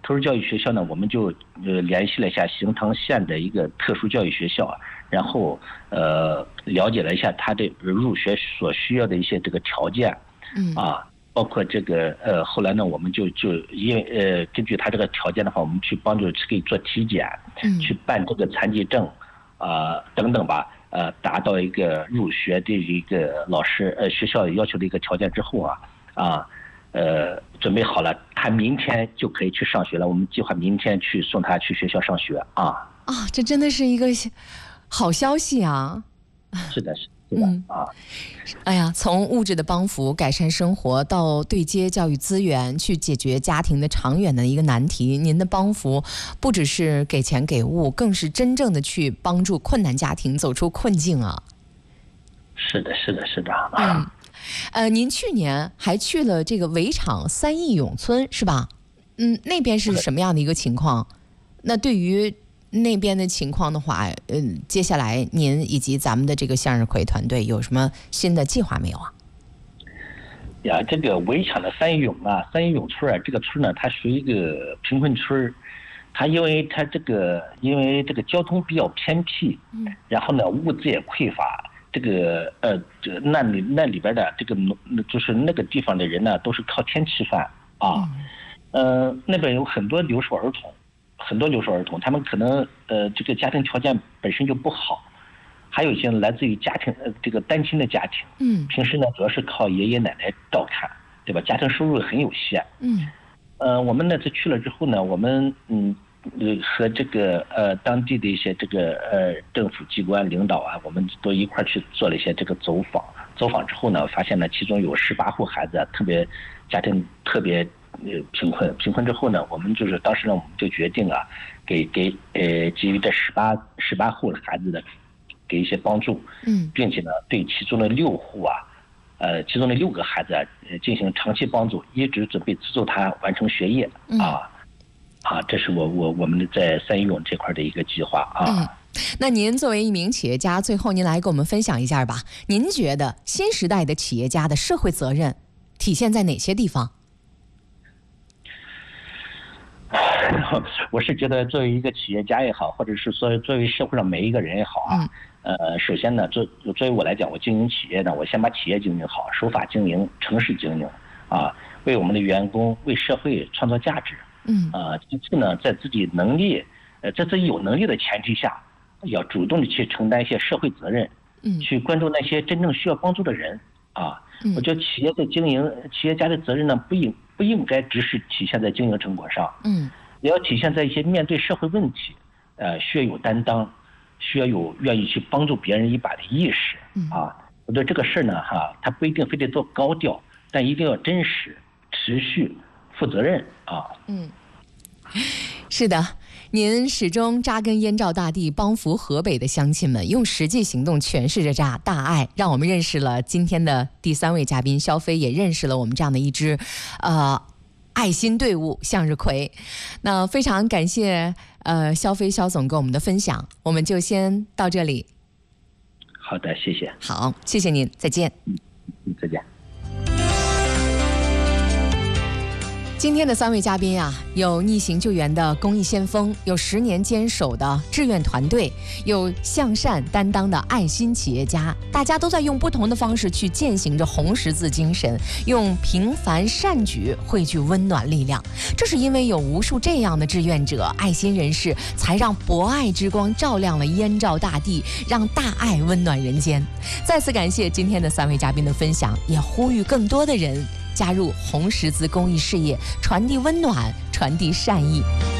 特殊教育学校呢，我们就联系了一下邢塘县的一个特殊教育学校，然后了解了一下他的入学所需要的一些这个条件，包括这个后来呢，我们就根据他这个条件的话，我们去帮助可以做体检，去办这个残疾证，等等吧，达到一个入学的一个学校要求的一个条件之后准备好了，他明天就可以去上学了。我们计划明天去送他去学校上学这真的是一个好消息啊！ 是的。 哎呀，从物质的帮扶改善生活，到对接教育资源，去解决家庭的长远的一个难题，您的帮扶不只是给钱给物，更是真正的去帮助困难家庭走出困境啊！ 是的。 您去年还去了这个围场3义永村是吧？那边是什么样的一个情况？那对于那边的情况的话，接下来您以及咱们的这个向日葵团队有什么新的计划没有啊？ 这个围场的3义永村这个村呢，它属于一个贫困村，它因为这个交通比较偏僻，然后呢物资也匮乏，这个那里边的这个就是那个地方的人呢，都是靠天吃饭那边有很多留守儿童，他们可能这个家庭条件本身就不好，还有一些来自于家庭这个单亲的家庭，平时呢主要是靠爷爷奶奶照看，对吧？家庭收入很有限，我们那次去了之后呢，我们和这个当地的一些这个政府机关领导我们都一块去做了一些这个走访之后呢，发现呢其中有18户孩子家庭特别贫困之后呢，我们当时呢我们就决定给给予这18户的孩子的给一些帮助，并且呢对其中的6户其中的6个孩子进行长期帮助，一直准备资助他完成学业这是我们在3义永这块的一个计划那您作为一名企业家，最后您来给我们分享一下吧。您觉得新时代的企业家的社会责任体现在哪些地方？ 我是觉得作为一个企业家也好，或者是作为社会上每一个人也好首先呢，作为我来讲，我经营企业呢，我先把企业经营好，守法经营，诚实经营为我们的员工、为社会创造价值。其次呢，在自己有能力的前提下，要主动的去承担一些社会责任，去关注那些真正需要帮助的人我觉得企业家的责任呢，不应该只是体现在经营成果上，也要体现在一些面对社会问题，需要有担当，需要有愿意去帮助别人一把的意识我觉得这个事呢它不一定非得做高调，但一定要真实、持续、负责任是的，您始终扎根燕赵大地，帮扶河北的乡亲们，用实际行动诠释着这大爱，让我们认识了今天的第3位嘉宾肖飞，也认识了我们这样的一支爱心队伍向日葵。那非常感谢肖飞肖总跟我们的分享，我们就先到这里。 好的，谢谢。 好，谢谢您，再见。 再见。 今天的3位嘉宾有逆行救援的公益先锋，有10年坚守的志愿团队，有向善担当的爱心企业家，大家都在用不同的方式去践行着红十字精神，用平凡善举汇聚温暖力量。这是因为有无数这样的志愿者、爱心人士，才让博爱之光照亮了燕赵大地，让大爱温暖人间。再次感谢今天的3位嘉宾的分享，也呼吁更多的人加入红十字公益事业，传递温暖，传递善意。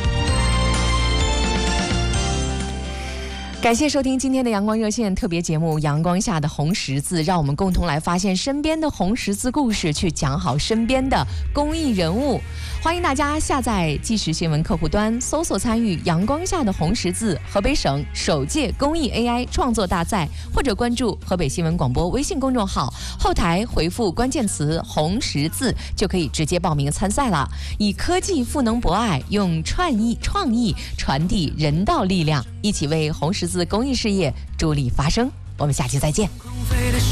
感谢收听今天的阳光热线特别节目《阳光下的红十字》，让我们共同来发现身边的红十字故事，去讲好身边的公益人物。欢迎大家下载即时新闻客户端，搜索参与阳光下的红十字河北省首届公益 AI 创作大赛，或者关注河北新闻广播微信公众号，后台回复关键词红十字就可以直接报名参赛了。以科技赋能博爱，用创意传递人道力量，一起为红十字公益事业助力发声。我们下期再见。